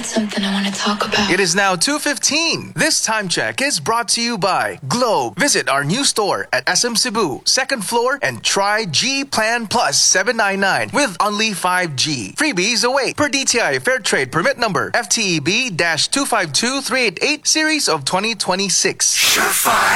got something I want to talk about. It is now 2:15. This time check is brought to you by Globe. Visit our new store at SM Cebu, second floor, and try G Plan Plus 799 with only 5G. Freebies await per DTI Fair Trade Permit Number FTEB-252388 Series of 2026. Surefire.